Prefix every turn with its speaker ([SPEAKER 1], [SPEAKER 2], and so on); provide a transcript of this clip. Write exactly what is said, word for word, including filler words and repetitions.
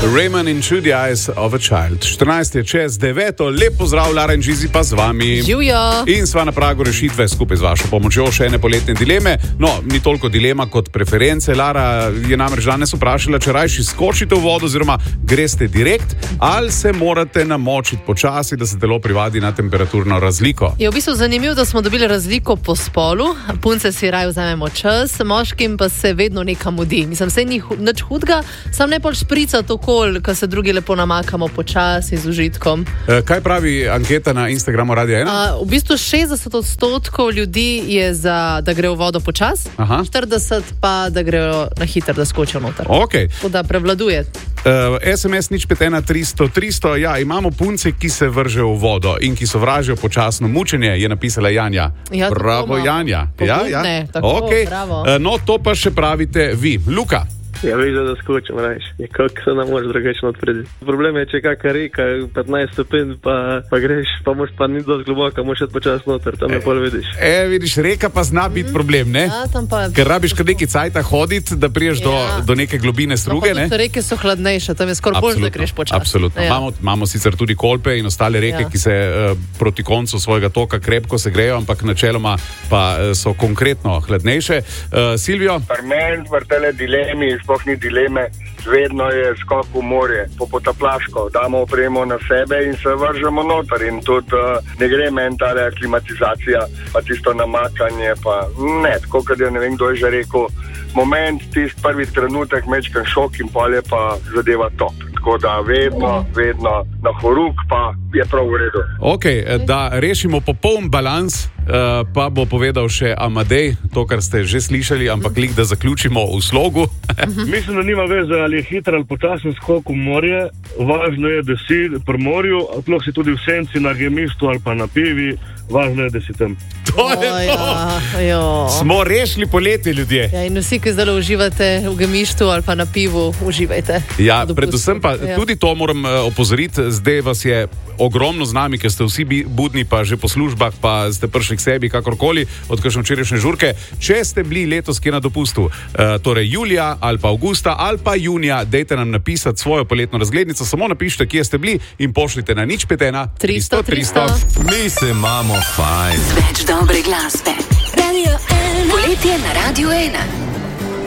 [SPEAKER 1] Raymond in Through the Eyes of a Child. štirinajst je čez deveto, lep pozdrav, Lara in Žizi pa z vami.
[SPEAKER 2] Živijo.
[SPEAKER 1] In sva na pragu rešitve skupaj z vašo pomočjo še ene poletne dileme. No, ni toliko dilema kot preference. Lara je namreč danes vprašala, če rajši skočite v vodo oziroma greste direkt ali se morate namočiti počasi, da se telo privadi na temperaturno razliko.
[SPEAKER 2] Je v bistvu zanimivo, da smo dobili razliko po spolu. Punce si raje vzamemo čas, moškim pa se vedno nekam mudi. Mislim, se ni nič hudega, sam ne pol šprica tako, ko se drugi lepo namakamo počasi z užitkom.
[SPEAKER 1] E, kaj pravi anketa na Instagramu Radia ena?
[SPEAKER 2] A, v bistvu šestdeset odstotkov ljudi je za, da gre v vodo počas, štirideset pa, da grejo na hitro, da skočijo noter.
[SPEAKER 1] Okay.
[SPEAKER 2] Da prevladuje.
[SPEAKER 1] Uh, es em es nič pet ena tristo tristo, ja, imamo punce, ki se vržejo v vodo in ki sovražijo počasno mučenje, je napisala Janja.
[SPEAKER 2] Ja,
[SPEAKER 1] bravo, Janja. Ja, ja.
[SPEAKER 2] Tako,
[SPEAKER 1] okay.
[SPEAKER 2] Bravo.
[SPEAKER 1] Uh, no, to pa še pravite vi. Luka.
[SPEAKER 3] Ja, veš, da skočim, rajš. Je kako se nam može drugačno odpredi. Problem je, če kakva reka, petnajst stopinj, pa, pa greš, pa moš pa ni dosti globoka, moš jeti počas noter, tam je pol vidiš.
[SPEAKER 1] E, vidiš, reka pa zna biti mm. problem, ne?
[SPEAKER 2] Ja, tam pa...
[SPEAKER 1] Ker rabiš kar neki cajta hoditi, da priješ ja. do, do neke globine struge, ne?
[SPEAKER 2] Pa reke so hladnejše, tam je skoraj bolj, da greš počas.
[SPEAKER 1] Absolutno. Ja. Imamo, imamo sicer tudi Kolpe in ostale reke, ja. ki se uh, proti koncu svojega toka krepko se grejo, ampak načeloma pa uh, so konkretno hladnejše. Uh, Silvijo?
[SPEAKER 4] Parmen, vrtele dilemi, sploh ni dileme. Vedno je skok v morje, po potaplaško, damo opremo na sebe in se vržemo noter in tudi uh, ne gre meni ta aklimatizacija, pa tisto namakanje, pa ne, tako kot je, ne vem, kdo je že rekel, moment, tist prvi trenutek, mečkan šok in pol je pa zadeva top. Tako da vedno, vedno na horuk pa je prav v redu.
[SPEAKER 1] Ok, da rešimo popoln balans, uh, pa bo povedal še Amadej, to, kar ste že slišali, ampak lik, da zaključimo v slogu.
[SPEAKER 5] Mislim, da nima veze, ali je hiter ali počasen skok v morje. Važno je, da si pri morju, sploh si tudi v senci, na gemištu ali pa na pivi, važno je, da si tam.
[SPEAKER 1] To je to!
[SPEAKER 2] Ja,
[SPEAKER 1] smo rešili poletje, ljudje.
[SPEAKER 2] Ja, in vsi, ki zdaj uživate v gemištu ali pa na pivu, uživajte.
[SPEAKER 1] Ja, predvsem pa ja. tudi to moram uh, opozoriti, zdaj vas je ogromno z nami, ker ste vsi budni, pa že po službah, pa ste prišli k sebi, kakorkoli, od kakšne včerajšnje žurke. Če ste bili letos kje na dopustu, uh, torej julija ali pa avgusta ali pa junija, dejte nam napisati svojo poletno razglednico, samo napišite, kje ste bili in pošljite na nič pet ena tristo tristo.
[SPEAKER 6] Mi se imamo fajn.
[SPEAKER 7] Več dobre glasbe. Radio ena. Poletje na Radio ena.